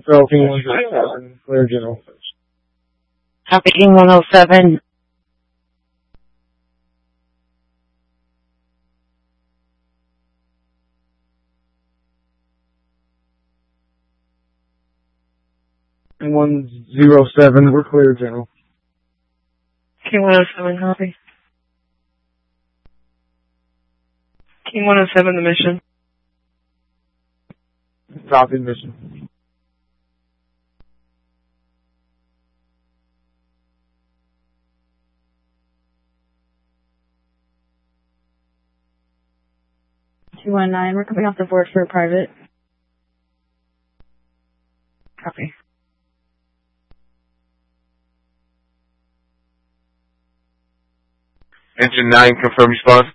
King 107, clear general. Copy, King 107. King 107, we're clear general. King 107, copy. King 107, the mission. Copy mission. Q19, we're coming off the board for a private. Copy. Engine 9, confirm response.